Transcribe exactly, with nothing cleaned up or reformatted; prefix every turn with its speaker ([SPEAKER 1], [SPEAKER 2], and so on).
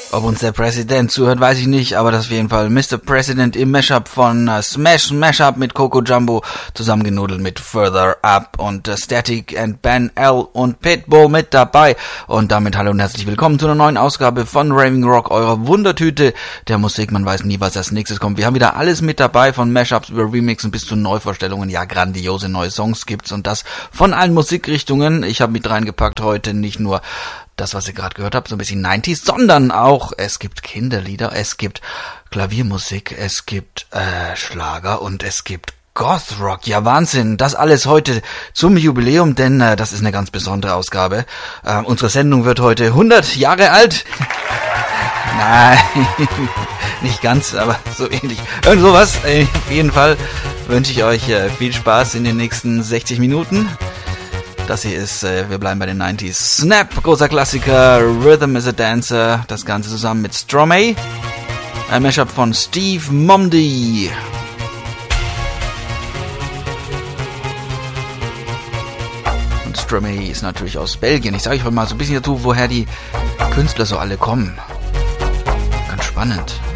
[SPEAKER 1] Ob uns der Präsident zuhört, weiß ich nicht, aber das ist auf jeden Fall Mister President im Mashup von uh, Smash Mashup mit Coco Jumbo, zusammengenudelt mit Further Up und uh, Static and Ben L und Pitbull mit dabei. Und damit hallo und herzlich willkommen zu einer neuen Ausgabe von Raving Rock, eurer Wundertüte der Musik. Man weiß nie, was als nächstes kommt. Wir haben wieder alles mit dabei, von Mashups über Remixen bis zu Neuvorstellungen. Ja, grandiose neue Songs gibt's und das von allen Musikrichtungen. Ich habe mit reingepackt heute nicht nur das, was ihr gerade gehört habt, so ein bisschen neunziger, sondern auch, es gibt Kinderlieder, es gibt Klaviermusik, es gibt äh, Schlager und es gibt Gothrock. Ja, Wahnsinn, das alles heute zum Jubiläum, denn äh, das ist eine ganz besondere Ausgabe. Äh, unsere Sendung wird heute hundert Jahre alt. Nein, nicht ganz, aber so ähnlich. Irgend sowas. Äh, auf jeden Fall wünsche ich euch äh, viel Spaß in den nächsten sechzig Minuten. Das hier ist, äh, wir bleiben bei den neunziger. Snap, großer Klassiker, Rhythm is a Dancer, das Ganze zusammen mit Stromae. Ein Mashup von Steve Momdy. Und Stromae ist natürlich aus Belgien. Ich sage euch mal so ein bisschen dazu, woher die Künstler so alle kommen. Ganz spannend.